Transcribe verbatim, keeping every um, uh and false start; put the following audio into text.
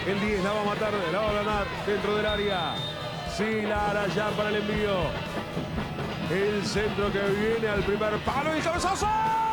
El diez la va a matar, la va a ganar dentro del área. Sí, la hará ya para el envío. El centro que viene al primer palo y cabezazo.